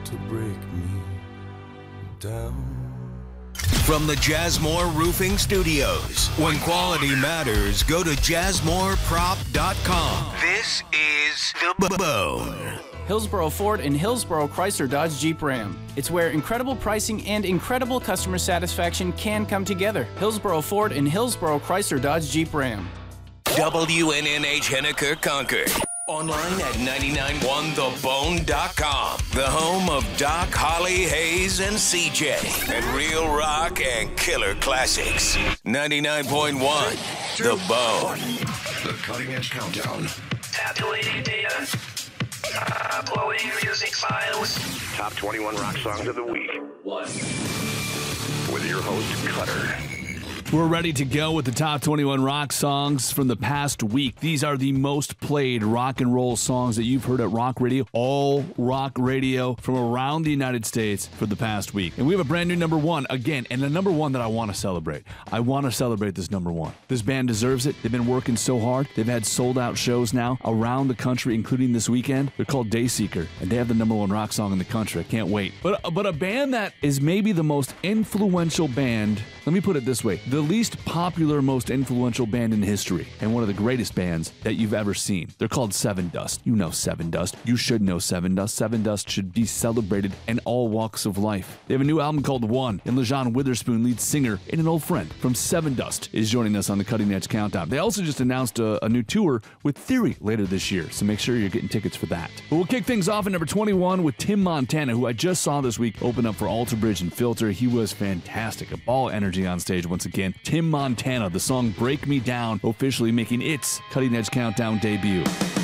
to break me down. From the Jazzmore Roofing Studios. When quality matters, go to jazzmoreprop.com. This is The Bone. Hillsboro Ford and Hillsboro Chrysler Dodge Jeep Ram. It's where incredible pricing and incredible customer satisfaction can come together. Hillsboro Ford and Hillsboro Chrysler Dodge Jeep Ram. WNNH Henniker Concord. Online at 991thebone.com. The home of Doc, Holly, Hayes, and CJ. And real rock and killer classics. 99.1 The Bone. The Cutting Edge Countdown. Tabulating data. Uploading music files. Top 21 rock songs of the week. With your host, Cutter. We're ready to go with the top 21 rock songs from the past week. These are the most played rock and roll songs that you've heard at rock radio, all rock radio from around the United States for the past week. And we have a brand new number one again, and the number one that I want to celebrate. I want to celebrate this number one. This band deserves it. They've been working so hard. They've had sold out shows now around the country, including this weekend. They're called Dayseeker, and they have the number one rock song in the country. I can't wait. But a band that is maybe the most influential band, let me put it this way, the least popular, most influential band in history, and one of the greatest bands that you've ever seen. They're called Sevendust. You know Sevendust. You should know Sevendust. Sevendust should be celebrated in all walks of life. They have a new album called One, and LeJean Witherspoon, lead singer and an old friend from Sevendust, is joining us on the Cutting Edge Countdown. They also just announced a new tour with Theory later this year, so make sure you're getting tickets for that. But we'll kick things off at number 21 with Tim Montana, who I just saw this week open up for Alter Bridge and Filter. He was fantastic. A ball energy on stage once again. Tim Montana, the song Break Me Down, officially making its Cutting Edge Countdown debut.